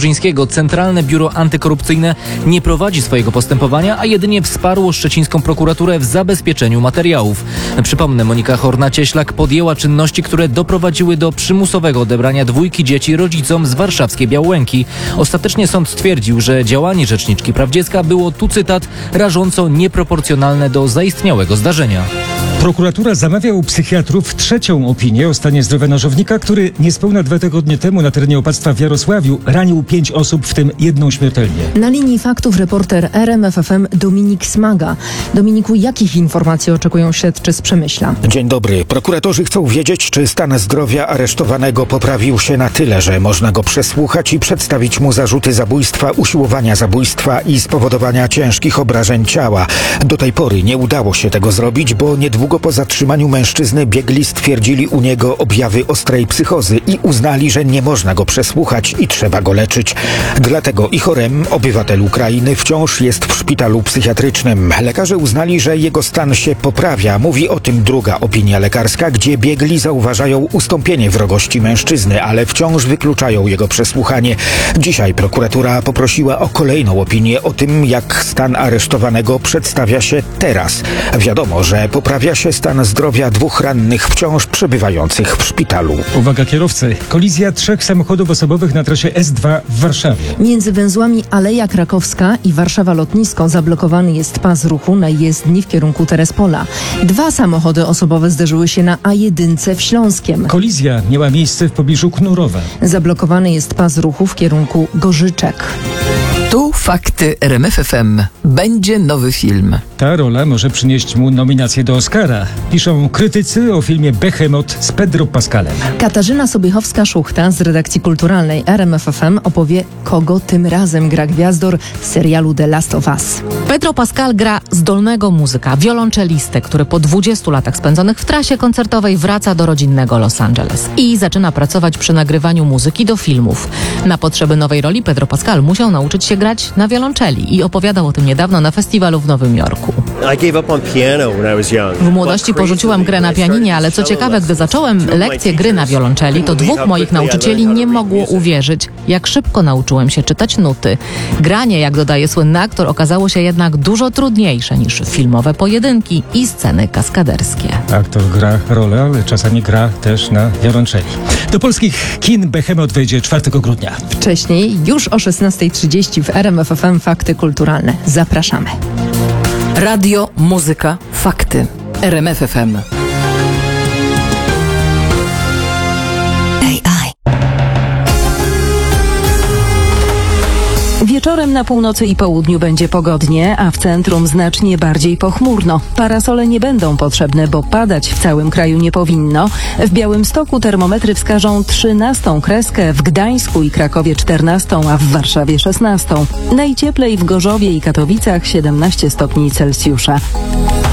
Dobrzyńskiego Centralne Biuro Antykorupcyjne nie prowadzi swojego postępowania, a jedynie wsparło szczecińską prokuraturę w zabezpieczeniu materiałów. Przypomnę, Monika Horna-Cieślak podjęła czynności, które doprowadziły do przymusowego odebrania 2 dzieci rodzicom z warszawskiej Białęki. Ostatecznie sąd stwierdził, że działanie rzeczniczki praw dziecka było, tu cytat, rażąco nieproporcjonalne do zaistniałego zdarzenia. Prokuratura zamawia u psychiatrów 3. opinię o stanie zdrowia nożownika, który niespełna 2 tygodnie temu na terenie opactwa w Jarosławiu ranił 5 osób, w tym 1 śmiertelnie. Na linii faktów reporter RMF FM Dominik Smaga. Dominiku, jakich informacji oczekują śledczy z Przemyśla? Dzień dobry. Prokuratorzy chcą wiedzieć, czy stan zdrowia aresztowanego poprawił się na tyle, że można go przesłuchać i przedstawić mu zarzuty zabójstwa, usiłowania zabójstwa i spowodowania ciężkich obrażeń ciała. Do tej pory nie udało się tego zrobić, bo niedługo po zatrzymaniu mężczyzny biegli stwierdzili u niego objawy ostrej psychozy i uznali, że nie można go przesłuchać i trzeba go leczyć. Dlatego Ichorem, obywatel Ukrainy, wciąż jest w szpitalu psychiatrycznym. Lekarze uznali, że jego stan się poprawia. Mówi o tym druga opinia lekarska, gdzie biegli zauważają ustąpienie wrogości mężczyzny, ale wciąż wykluczają jego przesłuchanie. Dzisiaj prokuratura poprosiła o kolejną opinię o tym, jak stan aresztowanego przedstawia się teraz. Wiadomo, że poprawia się stan zdrowia 2 rannych wciąż przebywających w szpitalu. Uwaga kierowcy, kolizja 3 samochodów osobowych na trasie S2 w Warszawie. Między węzłami Aleja Krakowska i Warszawa Lotnisko zablokowany jest pas ruchu na jezdni w kierunku Terespola. 2 samochody osobowe zderzyły się na A1 w Śląskiem. Kolizja miała miejsce w pobliżu Knurowa. Zablokowany jest pas ruchu w kierunku Gorzyczek. Tu fakty RMF FM. Będzie nowy film. Ta rola może przynieść mu nominację do Oscara. Piszą krytycy o filmie Behemoth z Pedro Pascalem. Katarzyna Sobiechowska-Szuchta z redakcji kulturalnej RMF FM opowie, kogo tym razem gra gwiazdor serialu The Last of Us. Pedro Pascal gra zdolnego muzyka, wiolonczelistę, który po 20 latach spędzonych w trasie koncertowej wraca do rodzinnego Los Angeles i zaczyna pracować przy nagrywaniu muzyki do filmów. Na potrzeby nowej roli Pedro Pascal musiał nauczyć się grać na wiolonczeli i opowiadał o tym niedawno na festiwalu w Nowym Jorku. W młodości porzuciłem grę na pianinie, ale co ciekawe, gdy zacząłem lekcję gry na wiolonczeli, to 2 moich nauczycieli nie mogło uwierzyć, jak szybko nauczyłem się czytać nuty. Granie, jak dodaje słynny aktor, okazało się jednak dużo trudniejsze niż filmowe pojedynki i sceny kaskaderskie. Aktor gra rolę, ale czasami gra też na wiolonczeli. Do polskich kin Behemoth wejdzie 4 grudnia. Wcześniej, już o 16:30 w RMF FM Fakty Kulturalne. Zapraszamy. Radio, muzyka, fakty. RMF FM. Wieczorem na północy i południu będzie pogodnie, a w centrum znacznie bardziej pochmurno. Parasole nie będą potrzebne, bo padać w całym kraju nie powinno. W Białymstoku termometry wskażą 13 kreskę, w Gdańsku i Krakowie 14, a w Warszawie 16. Najcieplej w Gorzowie i Katowicach 17 stopni Celsjusza.